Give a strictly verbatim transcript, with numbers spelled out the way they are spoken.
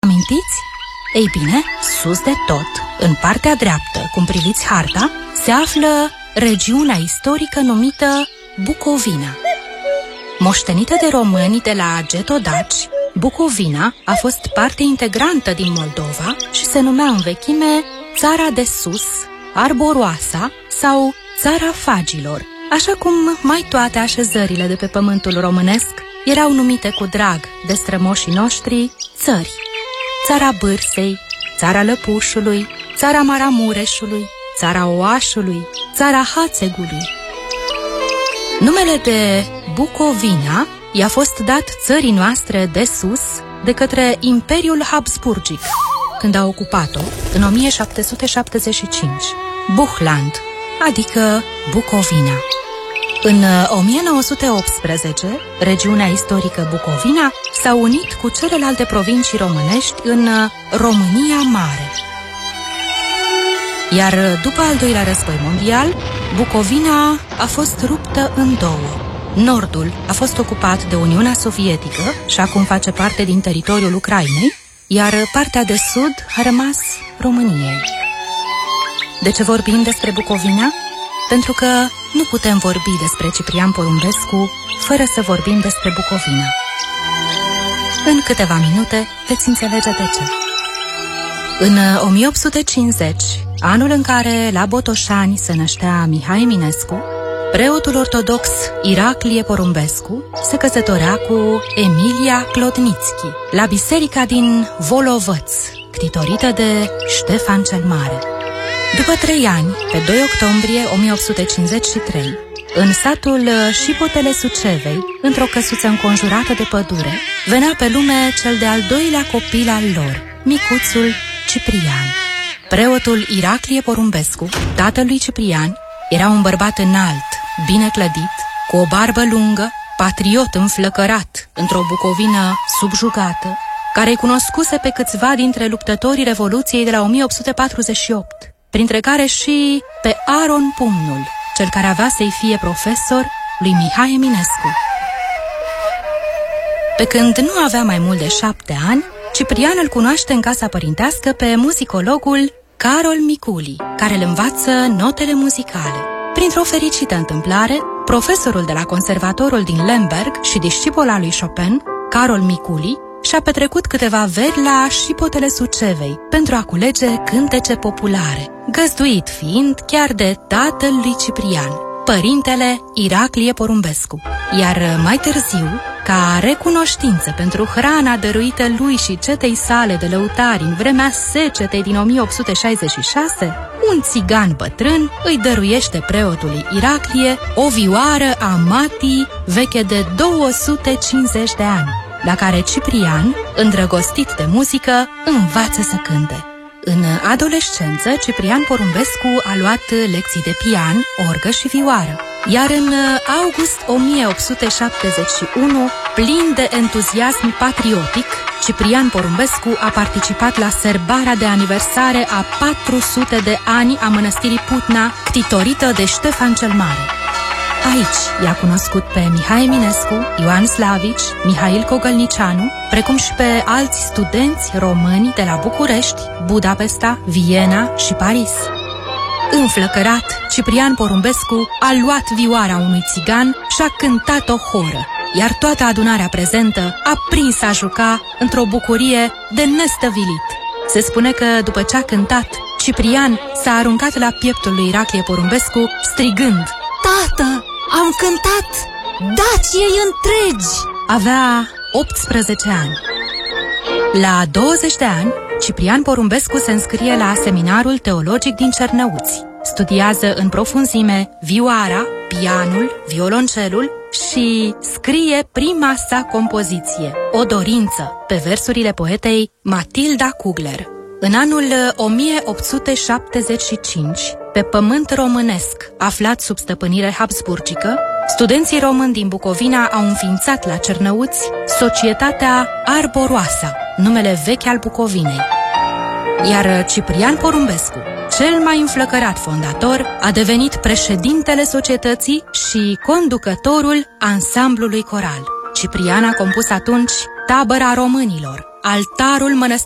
Amintiți? Ei bine, sus de tot, în partea dreaptă, cum priviți harta, se află regiunea istorică numită Bucovina. Moștenită de români de la Getodaci, Bucovina a fost parte integrantă din Moldova și se numea în vechime Țara de Sus, Arboroasa sau Țara Fagilor, așa cum mai toate așezările de pe pământul românesc erau numite cu drag de strămoșii noștri țări. Țara Bârsei, Țara Lăpușului, Țara Maramureșului, Țara Oașului, Țara Hațegului. Numele de Bucovina i-a fost dat țării noastre de sus de către Imperiul Habsburgic, când a ocupat-o în o mie șapte sute șaptezeci și cinci, Buchland, adică Bucovina. În o mie nouă sute optsprezece, regiunea istorică Bucovina s-a unit cu celelalte provincii românești în România Mare. Iar după al doilea război mondial, Bucovina a fost ruptă în două. Nordul a fost ocupat de Uniunea Sovietică și acum face parte din teritoriul Ucrainei, iar partea de sud a rămas României. De ce vorbim despre Bucovina? Pentru că nu putem vorbi despre Ciprian Porumbescu fără să vorbim despre Bucovina. În câteva minute veți înțelege de ce. În o mie opt sute cincizeci, anul în care la Botoșani se năștea Mihai Eminescu, preotul ortodox Iraclie Porumbescu se căsătorea cu Emilia Clodnițchi la biserica din Volovăț, ctitorită de Ștefan cel Mare. După trei ani, pe doi octombrie o mie opt sute cincizeci și trei, în satul Șipotele Sucevei, într-o căsuță înconjurată de pădure, venea pe lume cel de-al doilea copil al lor, micuțul Ciprian. Preotul Iraclie Porumbescu, tatăl lui Ciprian, era un bărbat înalt, bine clădit, cu o barbă lungă, patriot înflăcărat, într-o Bucovină subjugată, care-i cunoscuse pe câțiva dintre luptătorii Revoluției de la o mie opt sute patruzeci și opt, printre care și pe Aron Pumnul, cel care avea să-i fie profesor lui Mihai Eminescu. Pe când nu avea mai mult de șapte ani, Ciprian îl cunoaște în casa părintească pe muzicologul Carol Miculi, care îl învață notele muzicale. Printr-o fericită întâmplare, profesorul de la conservatorul din Lemberg și discipol al lui Chopin, Carol Miculi, și-a petrecut câteva veri la Șipotele Sucevei pentru a culege cântece populare, găzduit fiind chiar de tatăl lui Ciprian, părintele Iraclie Porumbescu. Iar mai târziu, ca recunoștință pentru hrana dăruită lui și cetei sale de lăutari în vremea secetei din o mie opt sute șaizeci și șase, un țigan bătrân îi dăruiește preotului Iraclie o vioară Amati veche de două sute cincizeci de ani, la care Ciprian, îndrăgostit de muzică, învață să cânte. În adolescență, Ciprian Porumbescu a luat lecții de pian, orgă și vioară, iar în august o mie opt sute șaptezeci și unu, plin de entuziasm patriotic, Ciprian Porumbescu a participat la sărbarea de aniversare a patru sute de ani a mănăstirii Putna, ctitorită de Ștefan cel Mare. Aici i-a cunoscut pe Mihai Eminescu, Ioan Slavici, Mihail Cogălnicianu, precum și pe alți studenți români de la București, Budapesta, Viena și Paris. Înflăcărat, Ciprian Porumbescu a luat vioara unui țigan și a cântat o horă, iar toată adunarea prezentă a prins a juca într-o bucurie de nestăvilit. Se spune că după ce a cântat, Ciprian s-a aruncat la pieptul lui Iraclie Porumbescu, strigând: "Tată, am cântat Daciei întregi!" Avea optsprezece ani. La douăzeci de ani, Ciprian Porumbescu se înscrie la Seminarul Teologic din Cernăuți. Studiază în profunzime vioara, pianul, violoncelul și scrie prima sa compoziție, O dorință, pe versurile poetei Matilda Kugler. În anul o mie opt sute șaptezeci și cinci, pe pământ românesc, aflat sub stăpânire habsburgică, studenții români din Bucovina au înființat la Cernăuți Societatea Arboroasa, numele vechi al Bucovinei. Iar Ciprian Porumbescu, cel mai înflăcărat fondator, a devenit președintele societății și conducătorul ansamblului coral. Ciprian a compus atunci Tabăra Românilor, altarul mănăstirii